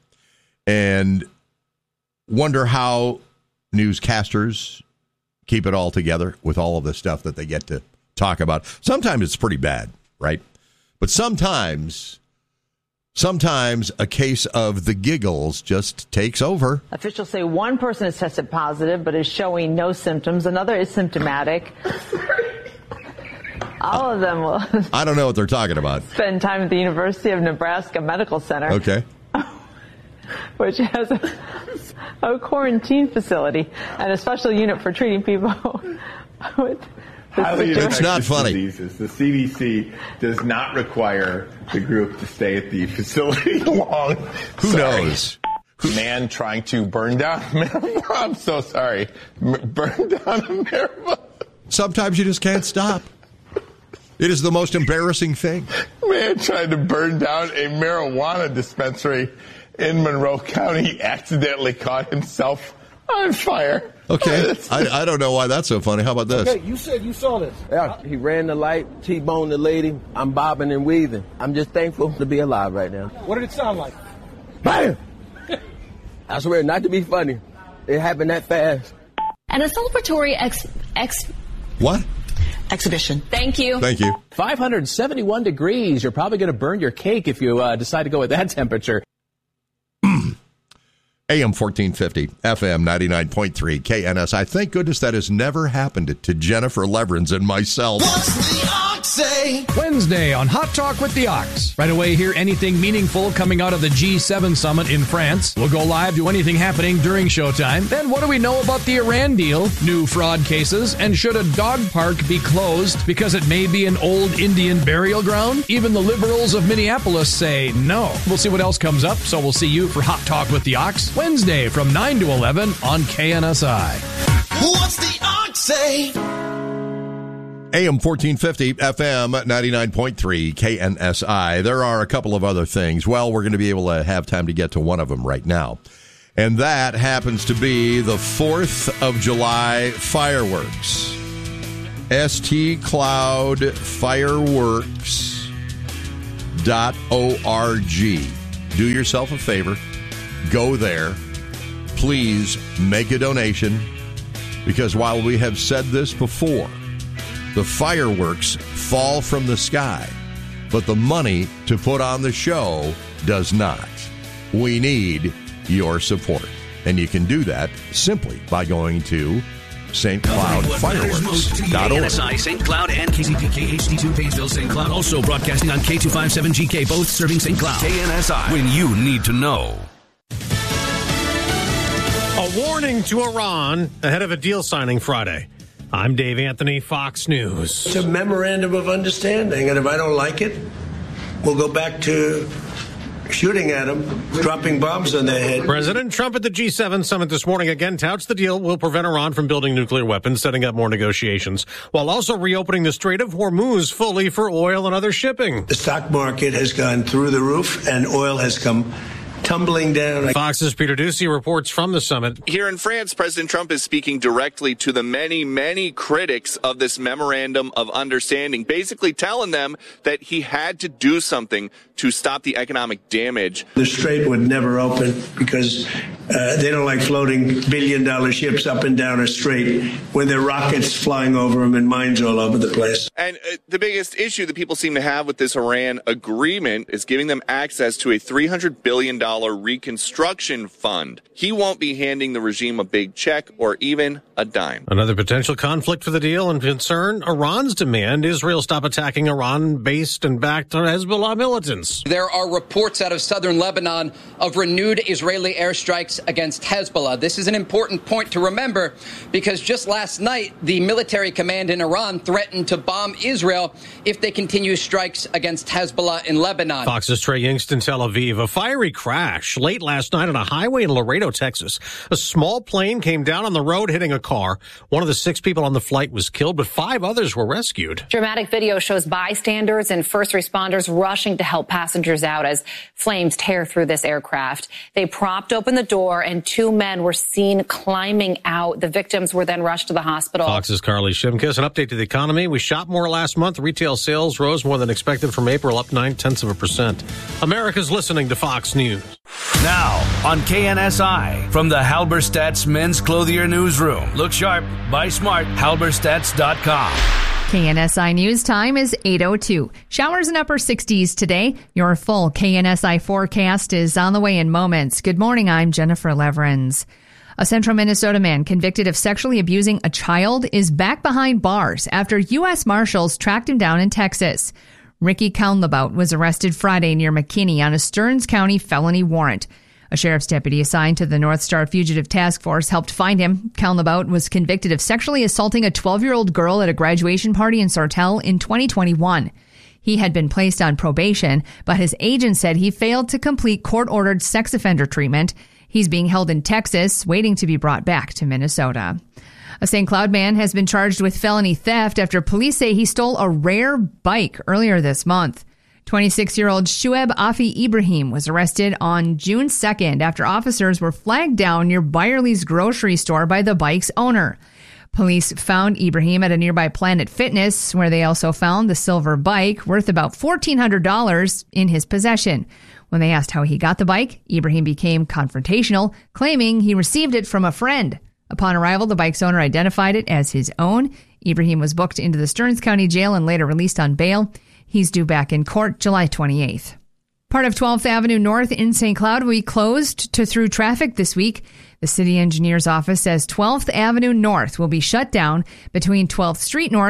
and wonder how newscasters keep it all together with all of the stuff that they get to talk about? Sometimes it's pretty bad, right? But sometimes, sometimes a case of the giggles just takes over. Officials say one person has tested positive but is showing no symptoms. Another is symptomatic. All of them will I don't know what they're talking about. spend time at the University of Nebraska Medical Center. Okay. Which has a, a quarantine facility and a special unit for treating people with Highly It's not funny. Diseases. The C D C does not require the group to stay at the facility long. Who sorry. knows? Man trying to burn down Minerva. I'm so sorry. M- burn down Minerva. Sometimes you just can't stop. It is the most embarrassing thing. Man tried to burn down a marijuana dispensary in Monroe County, accidentally caught himself on fire. Okay, I, I don't know why that's so funny. How about this? Okay, you said you saw this. Yeah, he ran the light, T-boned the lady. I'm bobbing and weaving. I'm just thankful to be alive right now. What did it sound like? Bam! I swear, not to be funny. It happened that fast. An celebratory ex... ex... What? Exhibition. Thank you. Thank you. five hundred seventy-one degrees. You're probably going to burn your cake if you uh, decide to go with that temperature. A M fourteen fifty, F M ninety-nine point three, K N S I. Thank goodness that has never happened to Jennifer Leverins and myself. What's the ox say. Wednesday on Hot Talk with the Ox. Right away, hear anything meaningful coming out of the G seven summit in France. We'll go live to anything happening during showtime. Then what do we know about the Iran deal, new fraud cases, and should a dog park be closed because it may be an old Indian burial ground? Even the liberals of Minneapolis say no. We'll see what else comes up, so we'll see you for Hot Talk with the Ox Wednesday from nine to eleven on K N S I. What's the Ox say? A M fourteen fifty, F M ninety-nine point three, K N S I. There are a couple of other things. Well, we're going to be able to have time to get to one of them right now. And that happens to be the fourth of July fireworks. S T Cloud Fireworks dot org. Do yourself a favor. Go there. Please make a donation. Because while we have said this before, the fireworks fall from the sky, but the money to put on the show does not. We need your support. And you can do that simply by going to Saint Cloud Fireworks dot org. K N S I, Saint Cloud, and K C P K H D two Painesville, Saint Cloud. Also broadcasting on K two fifty-seven G K, both serving Saint Cloud. K N S I, when you need to know. A warning to Iran ahead of a deal signing Friday. I'm Dave Anthony, Fox News. It's a memorandum of understanding, and if I don't like it, we'll go back to shooting at them, dropping bombs on their head. President Trump at the G seven summit this morning again touts the deal will prevent Iran from building nuclear weapons, setting up more negotiations, while also reopening the Strait of Hormuz fully for oil and other shipping. The stock market has gone through the roof, and oil has come tumbling down. Fox's Peter Ducey reports from the summit. Here in France, President Trump is speaking directly to the many, many critics of this memorandum of understanding, basically telling them that he had to do something to stop the economic damage. The strait would never open because uh, they don't like floating billion-dollar ships up and down a strait when there are rockets flying over them and mines all over the place. And uh, the biggest issue that people seem to have with this Iran agreement is giving them access to a three hundred billion dollars reconstruction fund. He won't be handing the regime a big check or even a dime. Another potential conflict for the deal and concern, Iran's demand Israel stop attacking Iran-based and backed Hezbollah militants. There are reports out of southern Lebanon of renewed Israeli airstrikes against Hezbollah. This is an important point to remember because just last night, the military command in Iran threatened to bomb Israel if they continue strikes against Hezbollah in Lebanon. Fox's Trey Yingst in Tel Aviv. A fiery crash late last night on a highway in Laredo, Texas. A small plane came down on the road hitting a car. One of the six people on the flight was killed, but five others were rescued. Dramatic video shows bystanders and first responders rushing to help passengers out as flames tear through this aircraft. They propped open the door and two men were seen climbing out. The victims were then rushed to the hospital. Fox's Carly Shimkus. An update to the economy. We shot more last month. Retail sales rose more than expected from April, up nine tenths of a percent. America's listening to Fox News. Now on K N S I from the Halberstadt's Men's Clothier Newsroom. Look sharp, buy smart, halberstadts dot com. K N S I News time is eight oh two. Showers in upper sixties today. Your full K N S I forecast is on the way in moments. Good morning, I'm Jennifer Leverins. A central Minnesota man convicted of sexually abusing a child is back behind bars after U S Marshals tracked him down in Texas. Ricky Kaunlabout was arrested Friday near McKinney on a Stearns County felony warrant. A sheriff's deputy assigned to the North Star Fugitive Task Force helped find him. Kaunlabout was convicted of sexually assaulting a twelve-year-old girl at a graduation party in Sartell in twenty twenty-one. He had been placed on probation, but his agent said he failed to complete court-ordered sex offender treatment. He's being held in Texas, waiting to be brought back to Minnesota. A Saint Cloud man has been charged with felony theft after police say he stole a rare bike earlier this month. twenty-six-year-old Shuaib Afi Ibrahim was arrested on June second after officers were flagged down near Byerly's grocery store by the bike's owner. Police found Ibrahim at a nearby Planet Fitness, where they also found the silver bike worth about fourteen hundred dollars in his possession. When they asked how he got the bike, Ibrahim became confrontational, claiming he received it from a friend. Upon arrival, the bike's owner identified it as his own. Ibrahim was booked into the Stearns County Jail and later released on bail. He's due back in court July twenty-eighth. Part of twelfth Avenue North in Saint Cloud will be closed to through traffic this week. The city engineer's office says twelfth Avenue North will be shut down between twelfth Street North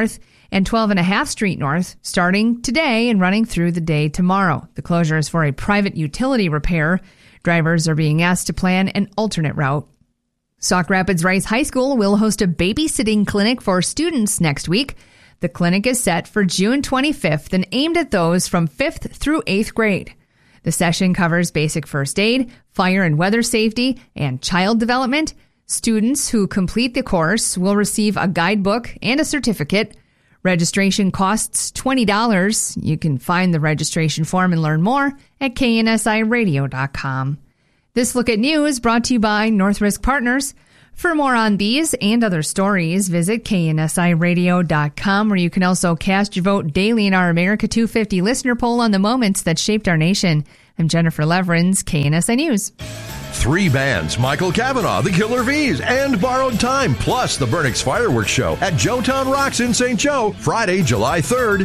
and twelve and a half Street North starting today and running through the day tomorrow. The closure is for a private utility repair. Drivers are being asked to plan an alternate route. Sauk Rapids Rice High School will host a babysitting clinic for students next week. The clinic is set for June twenty-fifth and aimed at those from fifth through eighth grade. The session covers basic first aid, fire and weather safety, and child development. Students who complete the course will receive a guidebook and a certificate. Registration costs twenty dollars. You can find the registration form and learn more at K N S I radio dot com. This Look at News brought to you by North Risk Partners. For more on these and other stories, visit K N S I radio dot com, where you can also cast your vote daily in our America two fifty listener poll on the moments that shaped our nation. I'm Jennifer Leverins, K N S I News. Three bands, Michael Cavanaugh, the Killer V's, and Borrowed Time, plus the Burnix Fireworks Show at Joetown Rocks in Saint Joe, Friday, July third.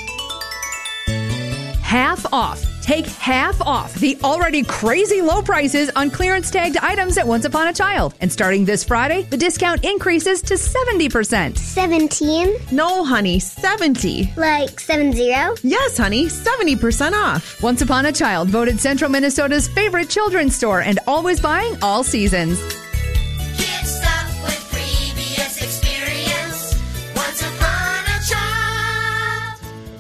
Half off. Take half off the already crazy low prices on clearance tagged items at Once Upon a Child. And starting this Friday, the discount increases to seventy percent. seventeen? No, honey, seventy. Like seven zero? Yes, honey, seventy percent off. Once Upon a Child, voted Central Minnesota's favorite children's store and always buying all seasons. Get stuck with previous experience. Once upon a child.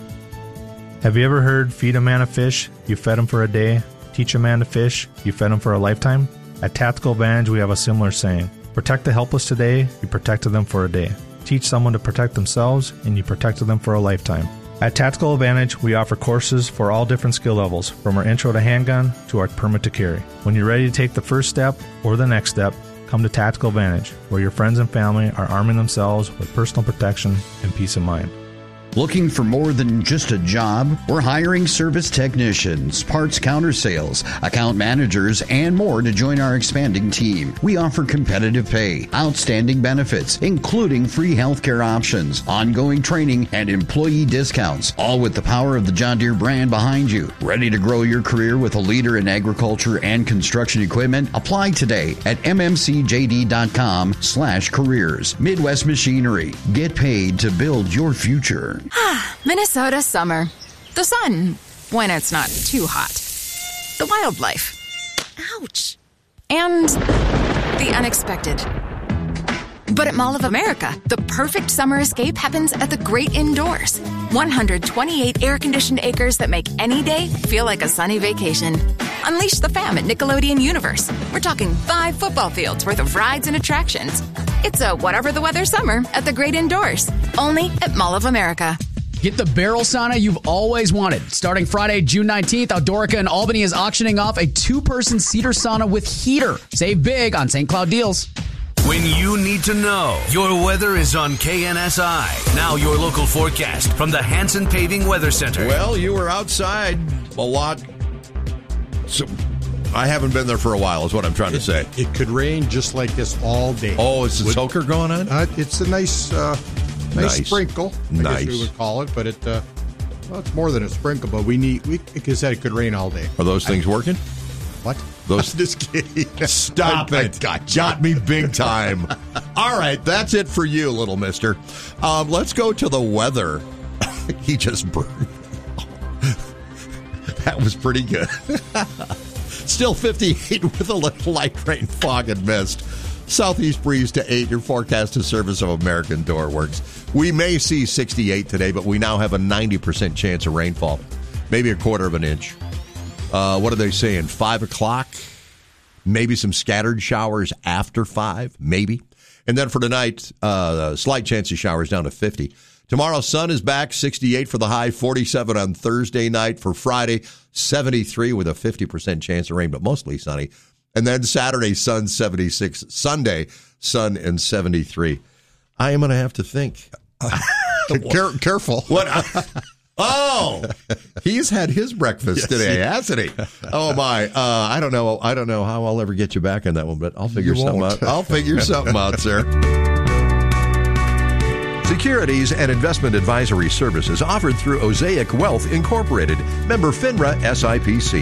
Have you ever heard feed a man a fish, you fed him for a day? Teach a man to fish, you fed him for a lifetime? At Tactical Advantage, we have a similar saying. Protect the helpless today, you protected them for a day. Teach someone to protect themselves, and you protected them for a lifetime. At Tactical Advantage, we offer courses for all different skill levels, from our intro to handgun to our permit to carry. When you're ready to take the first step or the next step, come to Tactical Advantage, where your friends and family are arming themselves with personal protection and peace of mind. Looking for more than just a job? We're hiring service technicians, parts counter sales, account managers, and more to join our expanding team. We offer competitive pay, outstanding benefits, including free healthcare options, ongoing training, and employee discounts, all with the power of the John Deere brand behind you. Ready to grow your career with a leader in agriculture and construction equipment? Apply today at m m c j d dot com slash careers. Midwest Machinery. Get paid to build your future. Minnesota summer. The sun, when it's not too hot. The wildlife. Ouch. And the unexpected. But at Mall of America, the perfect summer escape happens at the great indoors. one hundred twenty-eight air-conditioned acres that make any day feel like a sunny vacation. Unleash the fam at Nickelodeon Universe. We're talking five football fields worth of rides and attractions. It's a whatever the weather summer at the great indoors. Only at Mall of America. Get the barrel sauna you've always wanted. Starting Friday, June nineteenth, Outdoorica in Albany is auctioning off a two-person cedar sauna with heater. Save big on Saint Cloud deals. When you need to know, your weather is on K N S I. Now your local forecast from the Hanson Paving Weather Center. Well, you were outside a lot. So I haven't been there for a while, is what I'm trying to say. It, it could rain just like this all day. Oh, is the Would, soaker going on? Uh, it's a nice, uh, nice, nice sprinkle. I nice. guess we would call it, but it, uh, well, it's more than a sprinkle. But we need, we, like I said, it could rain all day. Are those things I, working? What? Those just kidding. Stop I, it. I got, got me big time. All right, that's it for you, little mister. Um, let's go to the weather. He just burned. That was pretty good. Still fifty-eight with a little light rain, fog, and mist. Southeast breeze to eight. Your forecast is service of American Door Works. We may see sixty-eight today, but we now have a ninety percent chance of rainfall. Maybe a quarter of an inch. Uh, what are they saying? Five o'clock? Maybe some scattered showers after five? Maybe. And then for tonight, uh, slight chance of showers down to fifty. Tomorrow, sun is back, sixty-eight for the high, forty-seven on Thursday night. For Friday, seventy-three with a fifty percent chance of rain, but mostly sunny. And then Saturday, sun, seventy-six. Sunday, sun, and seventy-three. I am going to have to think. Care, careful. What? Oh, he's had his breakfast yes, today, he, hasn't he? Oh my! Uh, I don't know. I don't know how I'll ever get you back on that one, but I'll figure you something won't. out. I'll figure something out, sir. Securities and investment advisory services offered through Osaic Wealth Incorporated, member FINRA S I P C.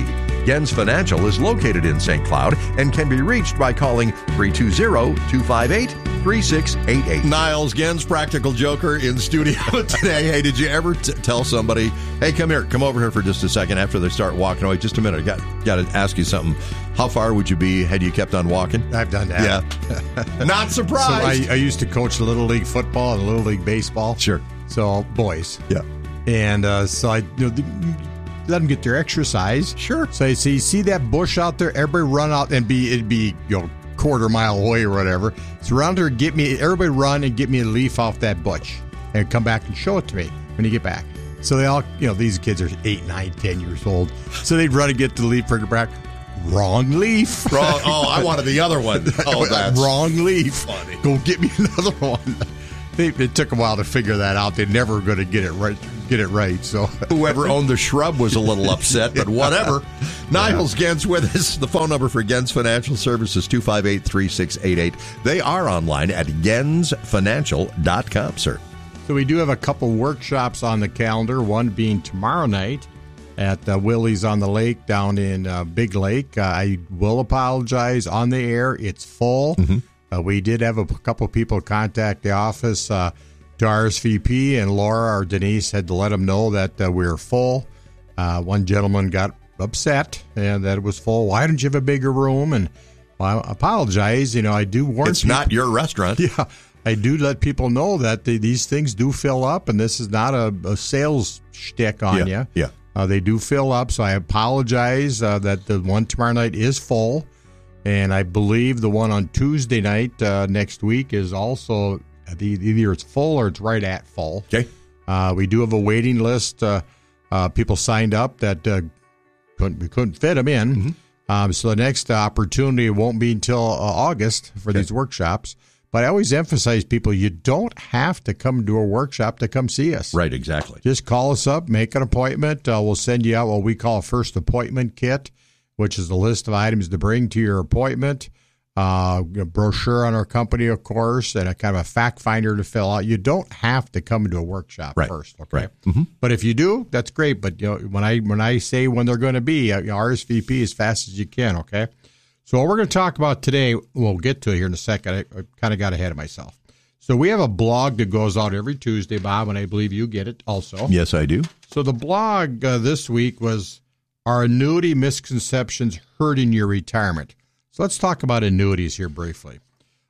Gens Financial is located in Saint Cloud and can be reached by calling three two zero, two five eight, three six eight eight. Niles Gens, Practical Joker, in studio today. Hey, did you ever t- tell somebody, hey, come here, come over here for just a second after they start walking away? Just a minute. I got, got to ask you something. How far would you be had you kept on walking? I've done that. Yeah. Not surprised. So I, I used to coach Little League football and Little League baseball. Sure. So, boys. Yeah. And uh, so I you know, let them get their exercise. Sure. So you see, see that bush out there? Everybody run out and be, it'd be, you know, quarter mile away or whatever. So around there, get me, everybody run and get me a leaf off that bush and come back and show it to me when you get back. So they all, you know, these kids are eight, nine, ten years old. So they'd run and get the leaf, bring it back. Wrong leaf. Wrong. Oh, I wanted the other one. Oh, that's wrong leaf. Funny. Go get me another one. They, it took a while to figure that out. They're never going to get it right. Get it right. So whoever owned the shrub was a little upset, but whatever. Niles Gens with us. The phone number for Gens Financial Services two five eight, three six eight eight. They are online at gens financial dot com, sir. So we do have a couple workshops on the calendar. One being tomorrow night at uh, Willie's on the Lake down in uh, Big Lake. Uh, I will apologize on the air. It's full. Mm-hmm. Uh, we did have a couple people contact the office uh, to R S V P, and Laura or Denise had to let them know that uh, we were full. Uh, one gentleman got upset and that it was full. Why didn't you have a bigger room? And well, I apologize. You know, I do warn It's people, not your restaurant. Yeah, I do let people know that the, these things do fill up, and this is not a, a sales shtick on Yeah, you. yeah. Uh, they do fill up, so I apologize uh, that the one tomorrow night is full. And I believe the one on Tuesday night uh, next week is also either it's full or it's right at full. Okay. Uh, we do have a waiting list. Uh, uh, people signed up that uh, couldn't, we couldn't fit them in. Mm-hmm. Um, so the next opportunity won't be until uh, August for okay. these workshops. But I always emphasize people, you don't have to come to a workshop to come see us. Right, exactly. Just call us up, make an appointment. Uh, we'll send you out what we call a first appointment kit, which is a list of items to bring to your appointment, uh, a brochure on our company, of course, and a kind of a fact finder to fill out. You don't have to come to a workshop right. first, okay? Right. Mm-hmm. But if you do, that's great. But you know, when I when I say when they're going to be, uh, R S V P as fast as you can, okay? So what we're going to talk about today, we'll get to it here in a second. I, I kind of got ahead of myself. So we have a blog that goes out every Tuesday, Bob, and I believe you get it also. Yes, I do. So the blog uh, this week was, Are Annuity Misconceptions Hurting Your Retirement? So let's talk about annuities here briefly.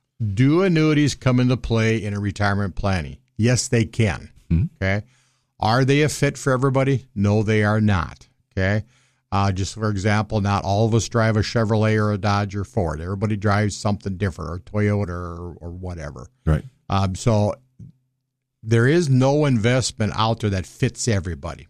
Do annuities come into play in a retirement planning? Yes, they can. Mm-hmm. Okay. Are they a fit for everybody? No, they are not. Okay. Uh, just for example, not all of us drive a Chevrolet or a Dodge or Ford. Everybody drives something different, or Toyota or, or whatever. Right. Um, so there is no investment out there that fits everybody.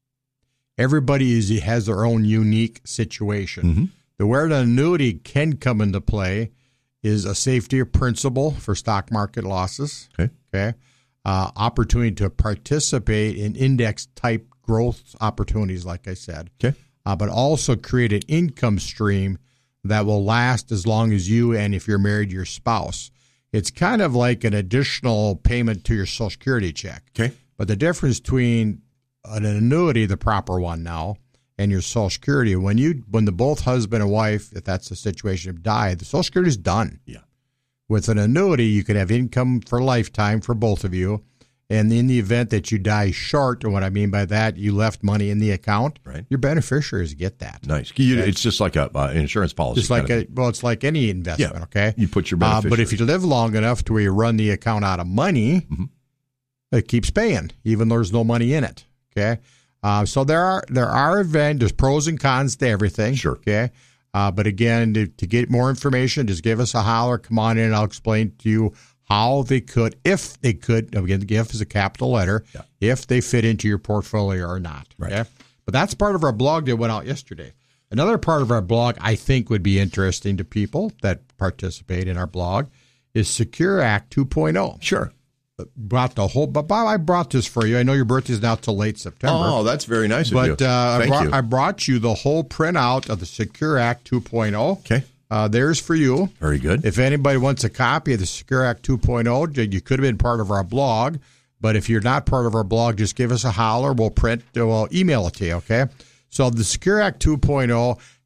Everybody is, has their own unique situation. Mm-hmm. The where an annuity can come into play is a safety principle for stock market losses. Okay. Okay. Uh, opportunity to participate in index type growth opportunities, like I said. Okay. Uh, but also create an income stream that will last as long as you and, if you're married, your spouse. It's kind of like an additional payment to your Social Security check. Okay. But the difference between an annuity, the proper one now, and your Social Security, when you when the both husband and wife, if that's the situation, have died, the Social Security is done. Yeah. With an annuity, you can have income for lifetime for both of you. And in the event that you die short, and what I mean by that, you left money in the account, right. Your beneficiaries get that. Nice. You, it's just like a uh, insurance policy. Just like a, well, it's like any investment, yeah. okay? You put your beneficiaries. Uh, but if you live long enough to where you run the account out of money, mm-hmm. it keeps paying, even though there's no money in it, okay? Uh, so there are there are event, there's pros and cons to everything, sure. Okay? Uh, but again, to, to get more information, just give us a holler. Come on in, and I'll explain to you how they could, if they could, again, the if is a capital letter, yeah. if they fit into your portfolio or not. Right. Okay? But that's part of our blog that went out yesterday. Another part of our blog I think would be interesting to people that participate in our blog is Secure Act two point oh. Sure. Brought the whole, but Bob, I brought this for you. I know your birthday is not till late September. Oh, that's very nice of but, you. But uh, I, brought, you. I brought you the whole printout of the Secure Act two point oh. Okay. Uh, there's for you. Very good. If anybody wants a copy of the Secure Act two point oh, you could have been part of our blog. But if you're not part of our blog, just give us a holler. We'll print, we'll email it to you, okay? So the Secure Act two point oh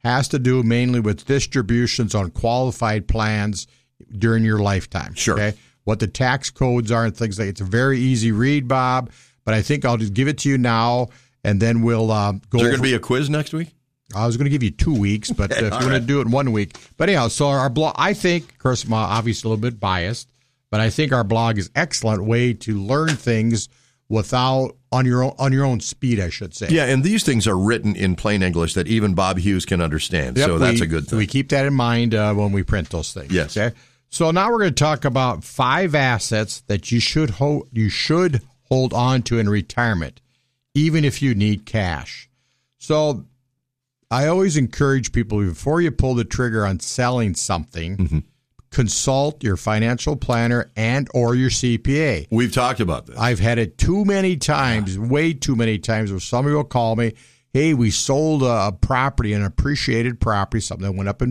has to do mainly with distributions on qualified plans during your lifetime. Sure. Okay? What the tax codes are and things like it's a very easy read, Bob, but I think I'll just give it to you now, and then we'll uh, go. Is there going over- to be a quiz next week? I was going to give you two weeks, but uh, if you want right. to do it in one week. But anyhow, so our blog, I think, of course, I'm obviously a little bit biased, but I think our blog is an excellent way to learn things without on your own, on your own speed, I should say. Yeah, and these things are written in plain English that even Bob Hughes can understand. Yep, so that's we, a good thing. We keep that in mind uh, when we print those things. Yes. Okay. So now we're going to talk about five assets that you should hold you should hold on to in retirement, even if you need cash. So I always encourage people before you pull the trigger on selling something, mm-hmm. consult your financial planner and or your C P A. We've talked about this. I've had it too many times, way too many times, where somebody will call me, hey, we sold a property, an appreciated property, something that went up in